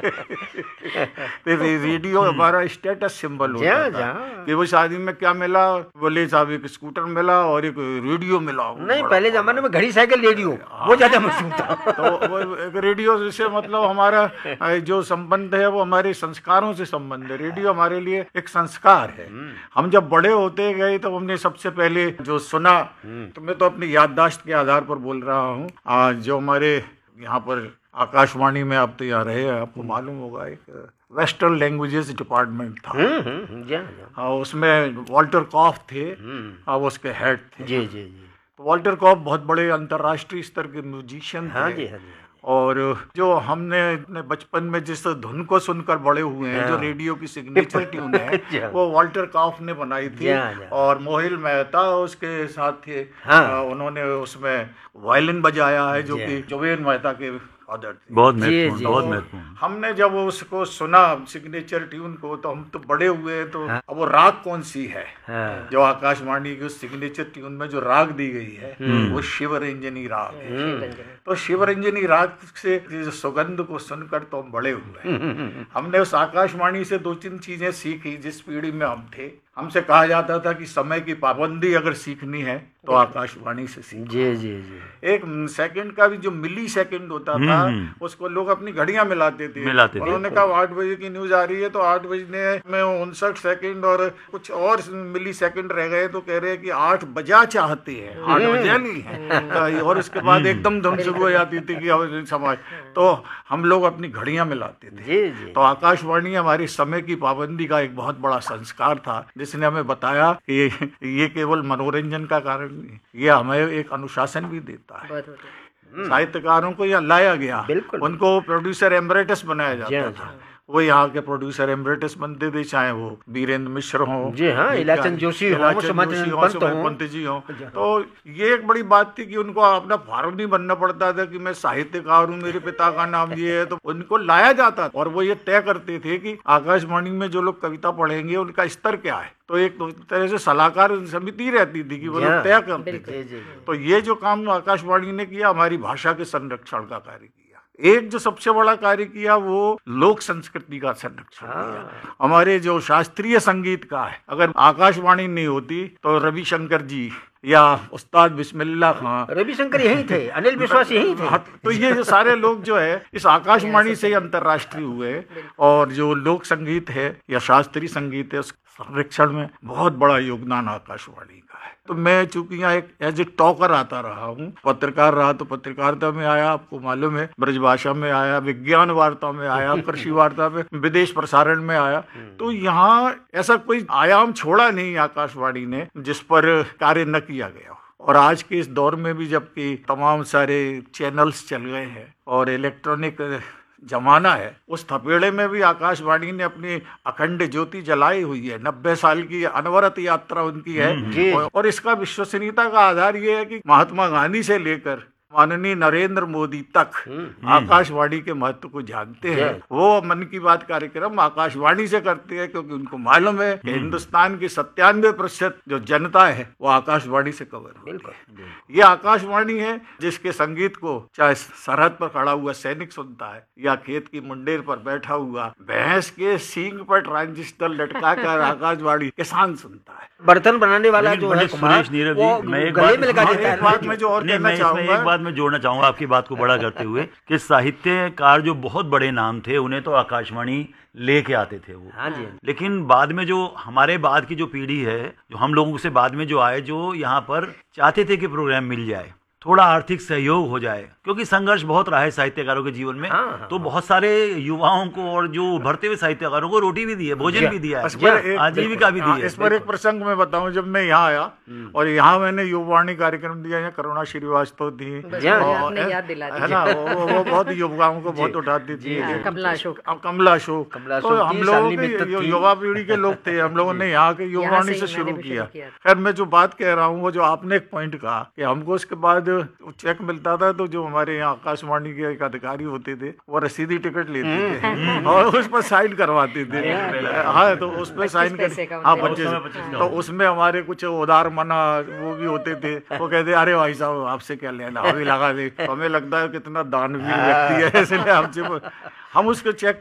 तो रेडियो हमारा status symbol होता था कि वो शादी में क्या मिला, बोले साहब एक स्कूटर मिला और एक रेडियो मिला। नहीं, पहले जमाने में घड़ी साइकिल रेडियो वो ज्यादा मशहूर था। तो वो एक रेडियो से मतलब हमारा जो संबंध है वो हमारे संस्कारों से संबंध है। रेडियो हमारे लिए एक संस्कार है। हम जब बड़े होते गए तो हमने सबसे पहले जो सुना, तो मैं तो अपनी याददाश्त के आधार पर बोल रहा हूँ, जो हमारे यहाँ पर आकाशवाणी में आप तो यहाँ रहे हैं, आपको मालूम होगा एक वेस्टर्न लैंग्वेजेस डिपार्टमेंट था। उसमें वॉल्टर कॉफ थे, अब उसके हेड थे। जी जी जी। तो वॉल्टर कॉफ बहुत बड़े अंतर्राष्ट्रीय स्तर के म्यूजिशियन थे। हाँ जी, हाँ जी। और जो हमने अपने बचपन में जिस धुन को सुनकर बड़े हुए हैं, जो रेडियो की सिग्नेचर ट्यून है, वो वॉल्टर कॉफ ने बनाई थी। और मोहिल मेहता उसके साथ थे। उन्होंने उसमें वायलिन बजाया है, जो कि जुबेन मेहता के फादर थे। बहुत महत्वपूर्ण। हमने जब उसको सुना सिग्नेचर ट्यून को, तो हम तो बड़े हुए, तो अब वो राग कौन सी है जो आकाशवाणी की उस सिग्नेचर ट्यून में जो राग दी गई है, वो शिवरंजनी राग है। तो शिवरंजनी राग से जो सुगंध को सुनकर तो हम बड़े हुए। हमने उस आकाशवाणी से 2-3 चीजें सीखी। जिस पीढ़ी में हम थे, हमसे कहा जाता था कि समय की पाबंदी अगर सीखनी है तो आकाशवाणी से सीखो। जी जी जी। एक सेकंड का भी जो मिली सेकंड होता था, उसको लोग अपनी घड़ियां मिलाते थे। उन्होंने कहा 8 बजे की न्यूज आ रही है, तो 8 बजने में 59 सेकंड और कुछ और मिली सेकंड रह गए, तो कह रहे हैं कि 8 बजा चाहते हैं, 8 बजा नहीं है। और उसके बाद एकदम धुन शुरू हो जाती थी कि समाज, तो हम लोग अपनी घड़ियां मिलाते थे। तो आकाशवाणी हमारी समय की पाबंदी का एक बहुत बड़ा संस्कार था, जिसने हमें बताया कि ये केवल मनोरंजन का कारण नहीं, ये हमें एक अनुशासन भी देता है। साहित्यकारों को यहाँ लाया गया, उनको प्रोड्यूसर एमरेटस बनाया जाता था। वो यहाँ के प्रोड्यूसर एमरेटस बनते थे, चाहे वो वीरेंद्र मिश्र हो, जी हाँ, इलाचन जोशी हो, पंत जी हो। तो ये एक बड़ी बात थी कि उनको अपना फार्म नहीं बनना पड़ता था कि मैं साहित्यकार हूँ, मेरे पिता का नाम ये है। तो उनको लाया जाता और वो ये तय करते थे कि आकाशवाणी में जो लोग कविता पढ़ेंगे उनका स्तर क्या है। तो एक तरह से सलाहकार समिति रहती थी कि वो लोग तय करते थे। तो ये जो काम आकाशवाणी ने किया, हमारी भाषा के संरक्षण का कार्य किया। एक जो सबसे बड़ा कार्य किया, वो लोक संस्कृति का संरक्षण किया। हमारे जो शास्त्रीय संगीत का है, अगर आकाशवाणी नहीं होती तो रविशंकर जी या उस्ताद बिस्मिल्लाह खां, रविशंकर यही थे, अनिल विश्वास यही थे। तो ये जो सारे लोग जो है इस आकाशवाणी से ही अंतर्राष्ट्रीय हुए। और जो लोक संगीत है या शास्त्रीय संगीत है, उस संरक्षण में बहुत बड़ा योगदान आकाशवाणी का है। तो मैं चूंकि यहाँ एक एज ए टॉकर आता रहा हूँ, पत्रकार रहा, तो पत्रकारिता में आया, आपको मालूम है, ब्रजभाषा में आया, विज्ञान वार्ता में आया, कृषि वार्ता में, विदेश प्रसारण में आया। तो यहाँ ऐसा कोई आयाम छोड़ा नहीं आकाशवाणी ने जिस पर कार्य न किया गया। और आज के इस दौर में भी, जबकि तमाम सारे चैनल्स चल गए हैं और इलेक्ट्रॉनिक जमाना है, उस थपेड़े में भी आकाशवाणी ने अपनी अखंड ज्योति जलाई हुई है। 90 साल की अनवरत यात्रा उनकी है। और इसका विश्वसनीयता का आधार ये है कि महात्मा गांधी से लेकर माननीय नरेंद्र मोदी तक आकाशवाणी के महत्व को जानते हैं। वो मन की बात कार्यक्रम आकाशवाणी से करते हैं, क्योंकि उनको मालूम है कि हिंदुस्तान की 97% जो जनता है वो आकाशवाणी से कवर होती है। ये आकाशवाणी है जिसके संगीत को चाहे सरहद पर खड़ा हुआ सैनिक सुनता है या खेत की मुंडेर पर बैठा हुआ भैंस के सींग पर ट्रांजिस्टर लटका कर आकाशवाणी किसान सुनता है। बर्तन बनाने वाला जो है सुरेश नीरव जी, मैं एक बात में जोड़ना चाहूंगा आपकी बात को बड़ा करते हुए कि साहित्यकार जो बहुत बड़े नाम थे, उन्हें तो आकाशवाणी लेके आते थे वो। हाँ जी। लेकिन बाद में जो हमारे बाद की जो पीढ़ी है, जो हम लोगों से बाद में जो आए, जो यहाँ पर चाहते थे कि प्रोग्राम मिल जाए, थोड़ा आर्थिक सहयोग हो जाए, क्योंकि संघर्ष बहुत रहा है साहित्यकारों के जीवन में। तो बहुत सारे युवाओं को और जो उभरते हुए साहित्यकारों को रोटी भी दी है, भोजन भी दिया है, आजीविका भी दी है। इस पर एक प्रसंग मैं बताऊं, जब मैं यहाँ आया और यहाँ मैंने युवावाणी कार्यक्रम दिया, यहाँ करुणा श्रीवास्तव थी, है ना, वो बहुत युवाओं को बहुत उठाती थी, कमला अशोक। तो हम लोगों के युवा पीढ़ी के लोग थे, हम लोगों ने यहाँ के युवावाणी से शुरू किया। खैर, मैं जो बात कह रहा हूँ, वो जो आपने एक पॉइंट कहा कि हमको उसके बाद चेक मिलता था, तो जो हमारे यहाँ आकाशवाणी के एक अधिकारी होते थे, वो रसीदी टिकट लेते थे और उस पर साइन करवाते थे। हाँ, तो उस पर साइन कर, हाँ 25। तो उसमें हमारे कुछ उदार मना वो भी होते थे। वो कहते अरे भाई साहब आपसे क्या लेना, अभी लगा दे। हमें लगता है कितना दानवीर व्यक्ति है, इसलिए हमसे हम उसको चेक